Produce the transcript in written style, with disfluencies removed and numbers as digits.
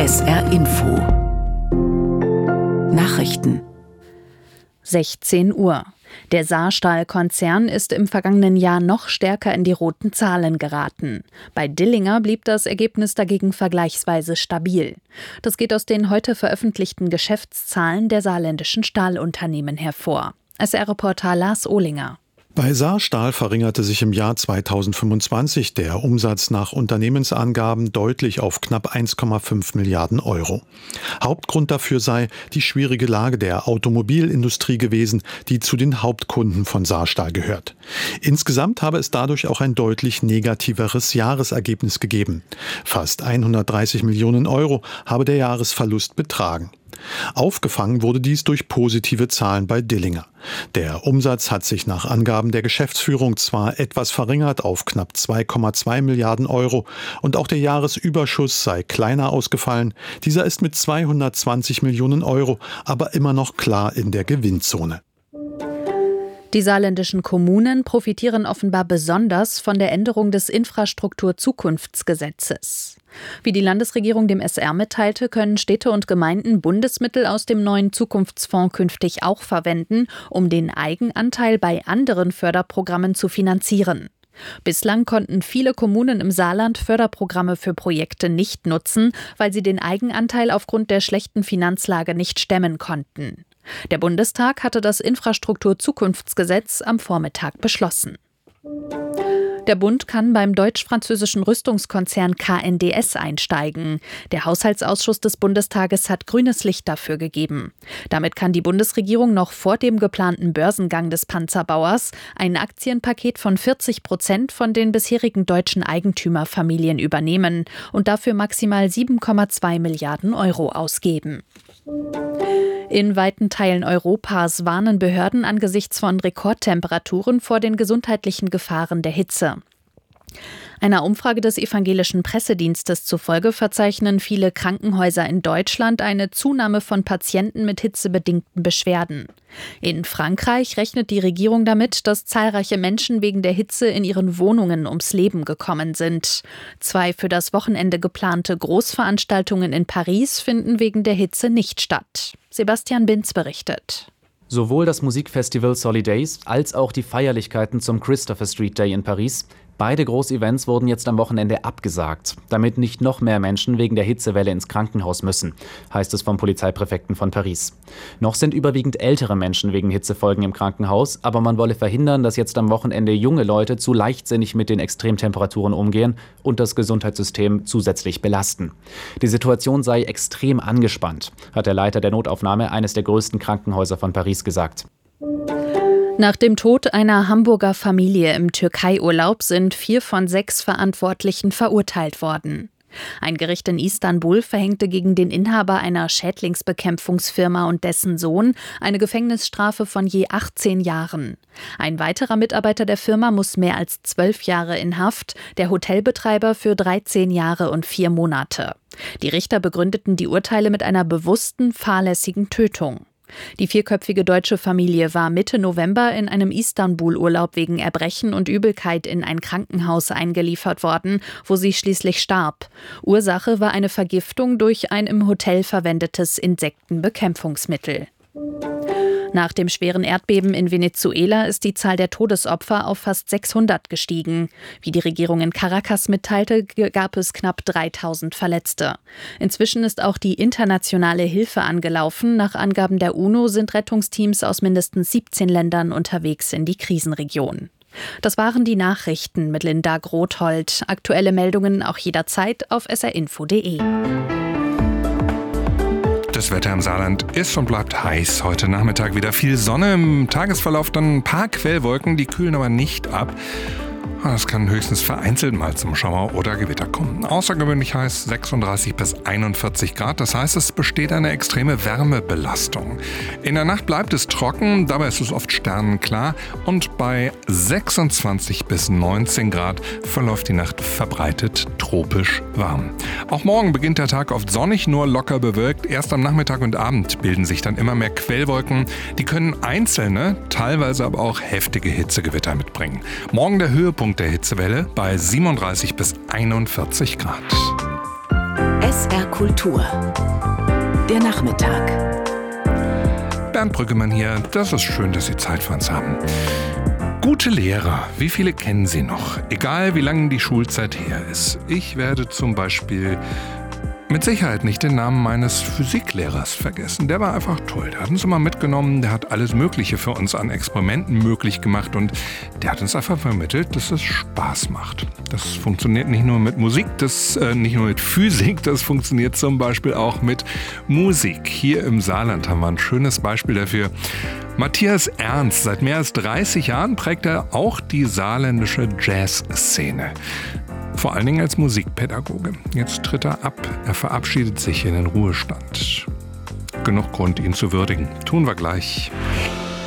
SR Info Nachrichten 16 Uhr. Der Saarstahl-Konzern ist im vergangenen Jahr noch stärker in die roten Zahlen geraten. Bei Dillinger blieb das Ergebnis dagegen vergleichsweise stabil. Das geht aus den heute veröffentlichten Geschäftszahlen der saarländischen Stahlunternehmen hervor. SR-Reporter Lars Ohlinger. Bei Saarstahl verringerte sich im Jahr 2025 der Umsatz nach Unternehmensangaben deutlich auf knapp 1,5 Milliarden Euro. Hauptgrund dafür sei die schwierige Lage der Automobilindustrie gewesen, die zu den Hauptkunden von Saarstahl gehört. Insgesamt habe es dadurch auch ein deutlich negativeres Jahresergebnis gegeben. Fast 130 Millionen Euro habe der Jahresverlust betragen. Aufgefangen wurde dies durch positive Zahlen bei Dillinger. Der Umsatz hat sich nach Angaben der Geschäftsführung zwar etwas verringert auf knapp 2,2 Milliarden Euro und auch der Jahresüberschuss sei kleiner ausgefallen. Dieser ist mit 220 Millionen Euro aber immer noch klar in der Gewinnzone. Die saarländischen Kommunen profitieren offenbar besonders von der Änderung des Infrastrukturzukunftsgesetzes. Wie die Landesregierung dem SR mitteilte, können Städte und Gemeinden Bundesmittel aus dem neuen Zukunftsfonds künftig auch verwenden, um den Eigenanteil bei anderen Förderprogrammen zu finanzieren. Bislang konnten viele Kommunen im Saarland Förderprogramme für Projekte nicht nutzen, weil sie den Eigenanteil aufgrund der schlechten Finanzlage nicht stemmen konnten. Der Bundestag hatte das Infrastrukturzukunftsgesetz am Vormittag beschlossen. Der Bund kann beim deutsch-französischen Rüstungskonzern KNDS einsteigen. Der Haushaltsausschuss des Bundestages hat grünes Licht dafür gegeben. Damit kann die Bundesregierung noch vor dem geplanten Börsengang des Panzerbauers ein Aktienpaket von 40% von den bisherigen deutschen Eigentümerfamilien übernehmen und dafür maximal 7,2 Milliarden Euro ausgeben. In weiten Teilen Europas warnen Behörden angesichts von Rekordtemperaturen vor den gesundheitlichen Gefahren der Hitze. Einer Umfrage des evangelischen Pressedienstes zufolge verzeichnen viele Krankenhäuser in Deutschland eine Zunahme von Patienten mit hitzebedingten Beschwerden. In Frankreich rechnet die Regierung damit, dass zahlreiche Menschen wegen der Hitze in ihren Wohnungen ums Leben gekommen sind. 2 für das Wochenende geplante Großveranstaltungen in Paris finden wegen der Hitze nicht statt. Sebastian Binz berichtet. Sowohl das Musikfestival Solidays als auch die Feierlichkeiten zum Christopher Street Day in Paris. Beide Großevents wurden jetzt am Wochenende abgesagt, damit nicht noch mehr Menschen wegen der Hitzewelle ins Krankenhaus müssen, heißt es vom Polizeipräfekten von Paris. Noch sind überwiegend ältere Menschen wegen Hitzefolgen im Krankenhaus, aber man wolle verhindern, dass jetzt am Wochenende junge Leute zu leichtsinnig mit den Extremtemperaturen umgehen und das Gesundheitssystem zusätzlich belasten. Die Situation sei extrem angespannt, hat der Leiter der Notaufnahme eines der größten Krankenhäuser von Paris gesagt. Nach dem Tod einer Hamburger Familie im Türkei-Urlaub sind 4 von 6 Verantwortlichen verurteilt worden. Ein Gericht in Istanbul verhängte gegen den Inhaber einer Schädlingsbekämpfungsfirma und dessen Sohn eine Gefängnisstrafe von je 18 Jahren. Ein weiterer Mitarbeiter der Firma muss mehr als 12 Jahre in Haft, der Hotelbetreiber für 13 Jahre und 4 Monate. Die Richter begründeten die Urteile mit einer bewussten, fahrlässigen Tötung. Die 4-köpfige deutsche Familie war Mitte November in einem Istanbul-Urlaub wegen Erbrechen und Übelkeit in ein Krankenhaus eingeliefert worden, wo sie schließlich starb. Ursache war eine Vergiftung durch ein im Hotel verwendetes Insektenbekämpfungsmittel. Nach dem schweren Erdbeben in Venezuela ist die Zahl der Todesopfer auf fast 600 gestiegen. Wie die Regierung in Caracas mitteilte, gab es knapp 3000 Verletzte. Inzwischen ist auch die internationale Hilfe angelaufen. Nach Angaben der UNO sind Rettungsteams aus mindestens 17 Ländern unterwegs in die Krisenregion. Das waren die Nachrichten mit Linda Grothold. Aktuelle Meldungen auch jederzeit auf srinfo.de. Das Wetter im Saarland ist und bleibt heiß. Heute Nachmittag wieder viel Sonne, im Tagesverlauf dann ein paar Quellwolken, die kühlen aber nicht ab. Es kann höchstens vereinzelt mal zum Schauer oder Gewitter kommen. Außergewöhnlich heiß 36 bis 41 Grad. Das heißt, es besteht eine extreme Wärmebelastung. In der Nacht bleibt es trocken, dabei ist es oft sternenklar. Und bei 26 bis 19 Grad verläuft die Nacht verbreitet tropisch warm. Auch morgen beginnt der Tag oft sonnig, nur locker bewölkt. Erst am Nachmittag und Abend bilden sich dann immer mehr Quellwolken. Die können einzelne, teilweise aber auch heftige Hitzegewitter mitbringen. Morgen der Höhepunkt der Hitzewelle bei 37 bis 41 Grad. SR Kultur. Der Nachmittag. Bernd Brüggemann hier. Das ist schön, dass Sie Zeit für uns haben. Gute Lehrer, wie viele kennen Sie noch? Egal, wie lange die Schulzeit her ist. Ich werde zum Beispiel mit Sicherheit nicht den Namen meines Physiklehrers vergessen. Der war einfach toll. Der hat uns immer mitgenommen, der hat alles Mögliche für uns an Experimenten möglich gemacht und der hat uns einfach vermittelt, dass es Spaß macht. Das funktioniert nicht nur mit Musik, nicht nur mit Physik, das funktioniert zum Beispiel auch mit Musik. Hier im Saarland haben wir ein schönes Beispiel dafür. Matthias Ernst, seit mehr als 30 Jahren prägt er auch die saarländische Jazzszene. Vor allen Dingen als Musikpädagoge. Jetzt tritt er ab. Er verabschiedet sich in den Ruhestand. Genug Grund, ihn zu würdigen. Tun wir gleich.